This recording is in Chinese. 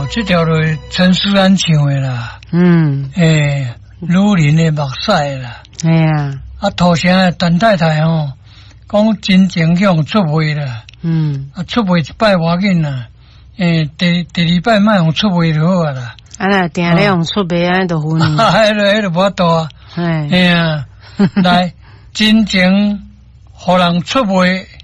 这条路陈思安唱的啦。女人的目屎啦。 哎呀， 土城的陈太太吼，讲真情向出卖啦。出卖一摆偌紧啦。第二摆莫用出卖就好啊啦。 啊啦，定咧用出卖安就分。 迄个无法度啊。来，真情互人出卖。